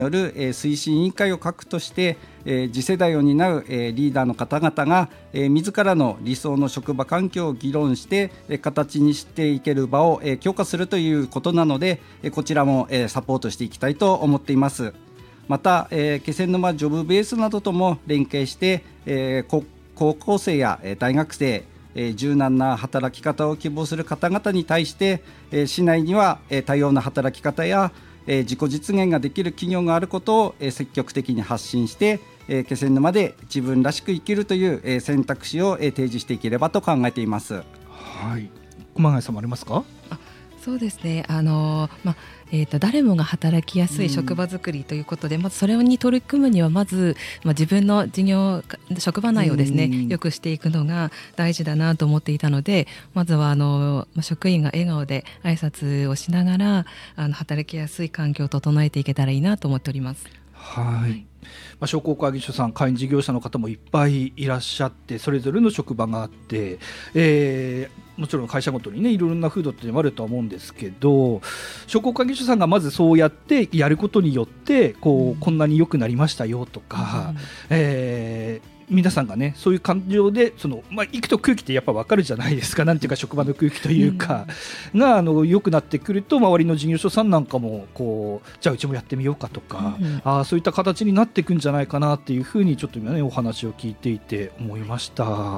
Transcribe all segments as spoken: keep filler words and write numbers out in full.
よる、えー、推進委員会を核として、えー、次世代を担う、えー、リーダーの方々が、えー、自らの理想の職場環境を議論して、えー、形にしていける場を、えー、強化するということなので、えー、こちらも、えー、サポートしていきたいと思っています。また、えー、気仙沼ジョブベースなどとも連携して、えー、高校生や、えー、大学生、えー、柔軟な働き方を希望する方々に対して、えー、市内には、えー、多様な働き方やえー、自己実現ができる企業があることを、えー、積極的に発信して、えー、気仙沼で自分らしく生きるという、えー、選択肢を、えー、提示していければと考えています。 はい、熊谷さんもありますか？ あ、そうですね、あのーまえー、と誰もが働きやすい職場づくりということで、うん、まずそれに取り組むにはまず、まあ、自分の事業職場内をですね、うん、よくしていくのが大事だなと思っていたので、まずはあの、まあ、職員が笑顔で挨拶をしながらあの働きやすい環境を整えていけたらいいなと思っております。 はい、まあ、商工会議所さん、会員事業者の方もいっぱいいらっしゃって、それぞれの職場があって、えーもちろん会社ごとにねいろいろな風土ってあるとは思うんですけど、商工会議所さんがまずそうやってやることによってこう、うん、こんなに良くなりましたよとか、うんえー、皆さんがねそういう感情でその、まあ、行くと空気ってやっぱ分かるじゃないですか。なんていうか職場の空気というか、うん、があの良くなってくると、周りの事業所さんなんかもこうじゃあうちもやってみようかとか、うん、あそういった形になっていくんじゃないかなっていうふうにちょっと今ねお話を聞いていて思いました。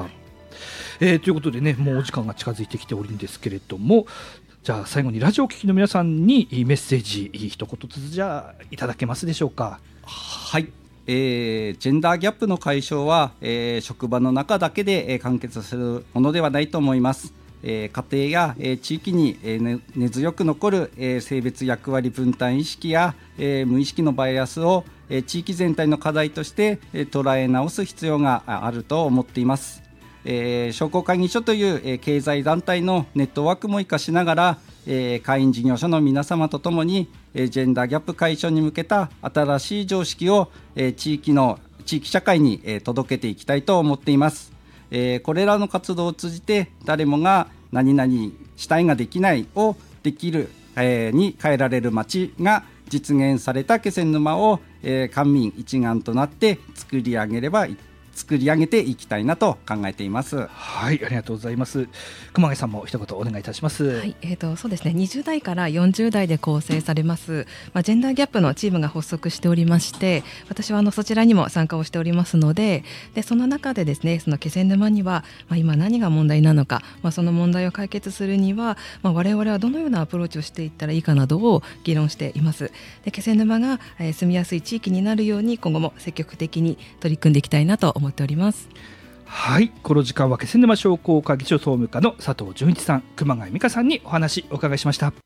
えー、ということでね、もうお時間が近づいてきておるんですけれども、じゃあ最後にラジオを聴きの皆さんにメッセージ一言ずつじゃあいただけますでしょうか？ はい、えー、ジェンダーギャップの解消は、えー、職場の中だけで、えー、完結するものではないと思います。えー、家庭や、えー、地域に、えーね、根強く残る、えー、性別役割分担意識や、えー、無意識のバイアスを、えー、地域全体の課題として、えー、捉え直す必要があると思っています。えー、商工会議所という、えー、経済団体のネットワークも生かしながら、えー、会員事業所の皆様とともに、えー、ジェンダーギャップ解消に向けた新しい常識を、えー、地域の地域社会に、えー、届けていきたいと思っています。えー、これらの活動を通じて誰もが何々したいができないをできる、えー、に変えられる街が実現された気仙沼を、えー、官民一丸となって作り上げれば作り上げていきたいなと考えています。 はい、ありがとうございます。熊谷さんも一言お願いいたします。 はい、えーと、そうですね、にじゅう代からよんじゅう代で構成されます、まあ、ジェンダーギャップのチームが発足しておりまして、私はあのそちらにも参加をしておりますので、でその中でですね、その気仙沼には、まあ、今何が問題なのか、まあ、その問題を解決するには、まあ、我々はどのようなアプローチをしていったらいいかなどを議論しています。で気仙沼が、えー、住みやすい地域になるように今後も積極的に取り組んでいきたいなと思っております。 はい、この時間は気仙沼商工会議所総務課の佐藤純一さん、熊谷美香さんにお話お伺いしました。こ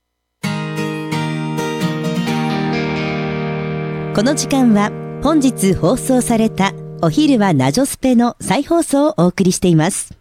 の時間は本日放送されたお昼はナジョスペの再放送をお送りしています。